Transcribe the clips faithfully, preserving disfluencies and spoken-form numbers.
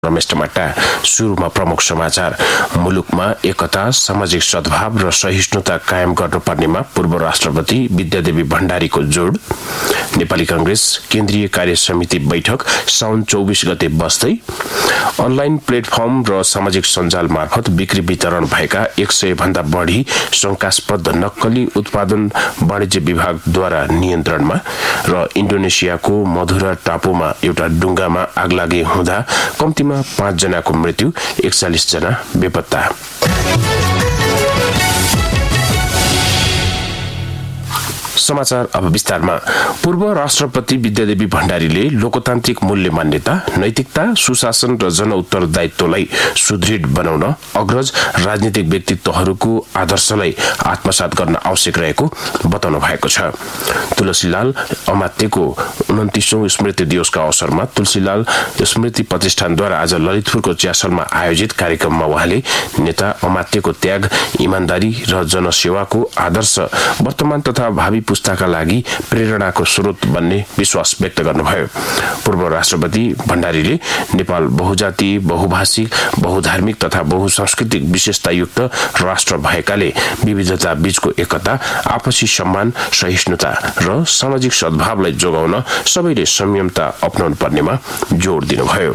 रमेश टमाटा। सुरुमा प्रमुख समाचार। मुलुकमा एकता, सामाजिक सद्भाव र सहिष्णुता कायम गर्नुपर्नेमा पूर्व राष्ट्रपति विद्यादेवी भण्डारीको जोड। नेपाली कांग्रेस केन्द्रीय कार्य समिति बैठक साउन चौबीस गते बस्दै। अनलाइन प्लेटफर्म र सामाजिक सञ्जाल मार्फत बिक्री वितरण भएका एक सय भन्दा बढी शंकास्पद नक्कली उत्पादन वाणिज्य विभागद्वारा नियन्त्रणमा। र इन्डोनेसियाको मधुरा टापुमा एउटा डुङ्गामा आगलागी हुँदा कम्तीमा पाँच जनाको मृत्यु, एकचालिस जना बेपत्ता। समाचार अब विस्तारमा। पूर्व राष्ट्रपति विद्यादेवी भण्डारीले लोकतान्त्रिक मूल्य मान्यता, नैतिकता, सुशासन र जन उत्तरदायित्वलाई सुदृढ बनाउन अग्रज राजनीतिक व्यक्तित्वहरूको आदर्शलाई आत्मसात गर्न आवश्यक रहेको बताउनु भएको छ। तुलसीलाल अमात्यको उन्तिसौं स्मृति दिवसका अवसरमा तुलसीलाल स्मृति प्रतिष्ठानद्वारा आज ललितपुरको च्यासलमा आयोजित कार्यक्रममा उहाँले नेता अमात्यको त्याग, इमानदारी र जनसेवाको आदर्श वर्तमान तथा भावी पुस्ताका लागि प्रेरणाको स्रोत बन्ने विश्वास व्यक्त गर्नुभयो। पूर्व राष्ट्रपति भण्डारीले नेपाल बहुजाति, बहुभाषिक, बहुधार्मिक तथा बहुसांस्कृतिक विशेषतायुक्त राष्ट्र भएकाले विविधता बीचको एकता, आपसी सम्मान, सहिष्णुता र सामाजिक सद्भावलाई जोगाउन सबैले संयमता अपनाउनु पर्नेमा जोड़ दिनुभयो।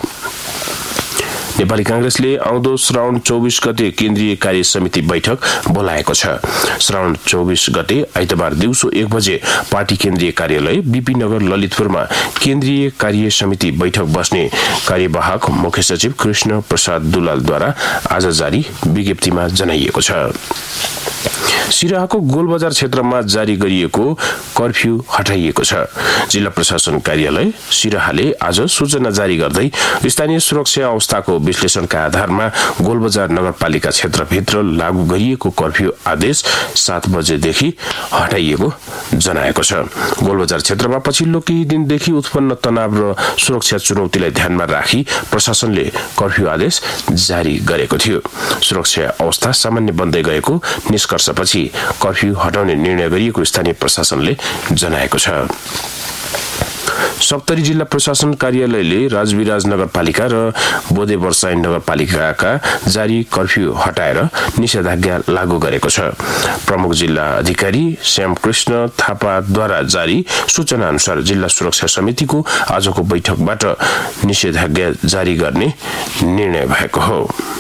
नेपाली कांग्रेसले आउँदो श्रावण चौबीस गते केन्द्रीय कार्य समिति बैठक बोलाएको छ। श्रावण चौबीस गते आइतबार दिउँसो एक बजे पार्टी केन्द्रीय कार्यालय बीपी नगर ललितपुरमा केन्द्रीय कार्य समिति बैठक बस्ने कार्यवाहक मुख्य सचिव कृष्ण प्रसाद दुलालद्वारा आज जारी विज्ञप्तिमा जनाइएको छ। सिराहाको गोलबजार क्षेत्रमा जारी गरिएको कर्फ्यू हटाइएको छ। जिल्ला प्रशासन कार्यालय सिराहाले आज सूचना जारी गर्दै स्थानीय सुरक्षा अवस्थाको विश्लेषणका आधारमा गोलबजार नगरपालिका क्षेत्रभित्र लागू गरिएको कर्फ्यू आदेश सात बजेदेखि हटाइएको जनाएको छ। गोलबजार क्षेत्रमा पछिल्लो केही दिनदेखि उत्पन्न तनाव र सुरक्षा चुनौतीलाई ध्यानमा राखी प्रशासनले कर्फ्यू आदेश जारी गरेको थियो। सुरक्षा अवस्था सामान्य बन्दै गएको निष्कर्षपछि कर्फ्यू हटाउने निर्णय गरिएको स्थानीय प्रशासनले जनाएको छ। सप्तरी जिल्ला प्रशासन कार्यालयले राजविराज नगरपालिका र बोधे वर्षाइन नगरपालिकाका जारी कर्फ्यू हटाएर निषेधाज्ञा लागू गरेको छ। प्रमुख जिल्ला अधिकारी श्यामकृष्ण थापाद्वारा जारी सूचना अनुसार जिल्ला सुरक्षा समितिको आजको बैठकबाट निषेधाज्ञा जारी गर्ने निर्णय भएको हो।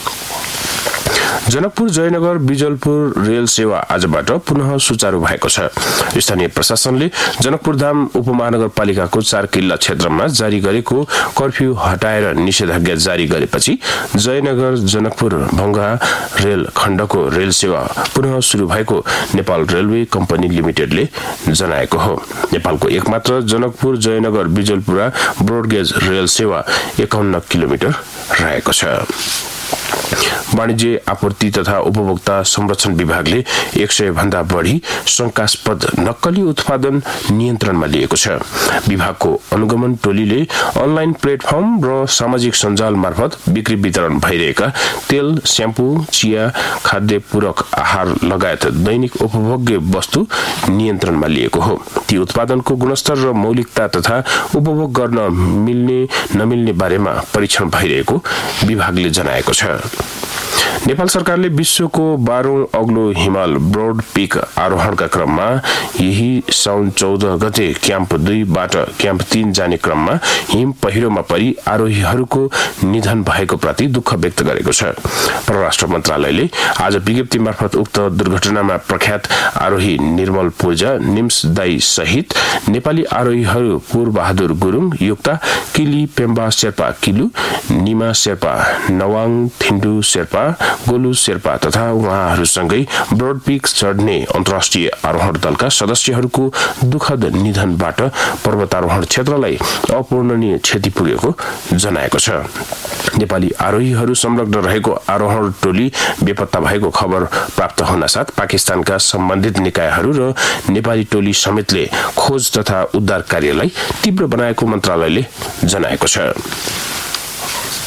जनकपुर जयनगर बिजलपुर रेल सेवा आजबाट पुनः सुचारू भएको छ। स्थानीय प्रशासनले जनकपुर धाम उपमहानगरपालिकाको चार किल्ला क्षेत्रमा जारी गरेको कर्फ्यू हटाएर निषेधाज्ञा जारी गरेपछि जयनगर जनकपुर भंगा रेल खण्डको रेल सेवा पुनः शुरू भएको नेपाल रेलवे कम्पनी लिमिटेडले जनाएको हो। नेपालको एकमात्र जनकपुर जयनगर बिजलपुरा ब्रोडगेज रेल सेवा एकाउन्न किलोमिटर रहेको छ। वाणिज्य आपूर्ति तथा उपभोक्ता संरक्षण विभागले एक सय भन्दा बढ़ी शंकास्पद नक्कली उत्पादन नियन्त्रणमा लिएको छ। विभागको अनुगमन टोलीले अनलाइन प्लेटफर्म र सामाजिक सञ्जाल मार्फत बिक्री वितरण भइरहेका तेल, स्याम्पू, चिया, खाद्य पूरक आहार लगायत दैनिक उपभोग्य वस्तु नियन्त्रणमा लिएको हो। ती उत्पादनको गुणस्तर र मौलिकता तथा उपभोग गर्न मिल्ने नमिल्ने बारेमा परीक्षण भइरहेको विभागले जनाएको छ। नेपाल सरकारले विश्वको बाह्रौं अग्लो हिमाल ब्रोड पीक आरोहणका क्रममा यही साउन चौध गते क्याम्प दुईबाट क्याम्प तीन जाने क्रममा हिम पहिरोमा परि आरोहीहरूको निधन भएको प्रति दुःख व्यक्त गरेको छ। परराष्ट्र मन्त्रालयले आज विज्ञप्ति मार्फत उक्त दुर्घटनामा प्रख्यात आरोही निर्मल पूजा निम्स दाई सहित नेपाली आरोहीहरू पूर्व बहादुर गुरुङ, युक्ता किली पेम्बा शेर्पा किलु, निमा शेर्पा, नवाङ थिन्डु शेर्पा, गोलु शेर्पा तथा उहाँहरूसँगै ब्रोड पीक चढ्ने अन्तर्राष्ट्रिय आरोहण दलका सदस्यहरूको दुःखद निधनबाट पर्वतारोहण क्षेत्रलाई अपूर्णनीय क्षति पुगेको जनाएको छ। नेपाली आरोहीहरू संलग्न रहेको आरोहण टोली बेपत्ता भएको खबर प्राप्त हुनासाथ पाकिस्तानका सम्बन्धित निकायहरू र नेपाली टोली समेतले खोज तथा उद्धार कार्यलाई तीव्र बनाएको मन्त्रालयले जनाएको छ।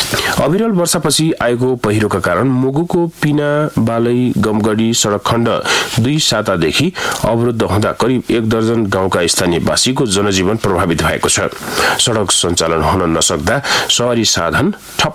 अविरल वर्षापछि आएको पहिरोका कारण मुगुको पिना बालै गमगढी सड़क खण्ड दुई सातादेखि अवरुद्ध हुँदा करिब एक दर्जन गाउँका स्थानीयवासीको जनजीवन प्रभावित भएको छ। सड़क सञ्चालन हुन नसक्दा सवारी साधन ठप